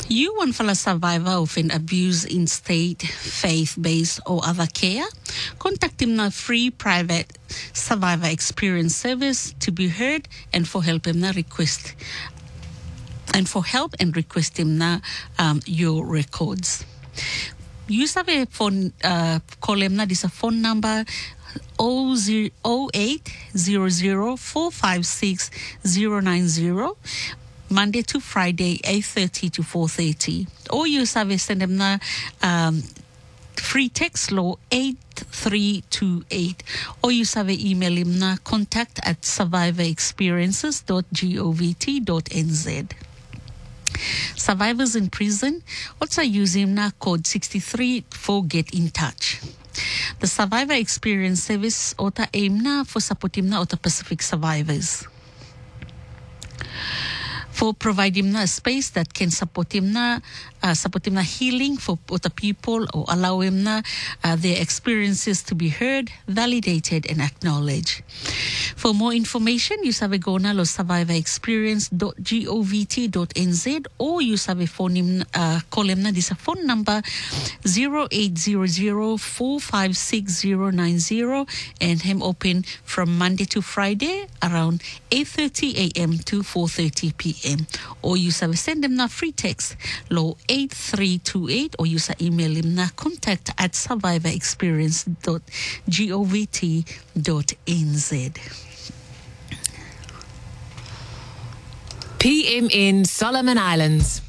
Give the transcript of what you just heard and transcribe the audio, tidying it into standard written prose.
You want for a survivor of an abuse in state, faith-based or other care? Contact him na free private survivor experience service to be heard and for help him na request him na your records. Use a phone call him na this a phone number 0800-456-090 Monday to Friday, 8:30 to 4:30. Or you send them na free text law 8328. Or you email him na contact@survivorexperiences.govt.nz. Survivors in prison also use him na code 63 for get in touch. The Survivor Experience Service ota aim na for support him na ota Pacific survivors. For provide him na a space that can support him na healing for other people or allow him na their experiences to be heard, validated and acknowledged. For more information, you have go na lo survivorexperience.govt.nz or you have phone him call him na this phone number 0800-456-090 and him open from Monday to Friday around 8:30 a.m. to 4:30 p.m. Or you send them na free text low 8328 or you email him na contact@survivorexperience.govt.nz. PM in Solomon Islands.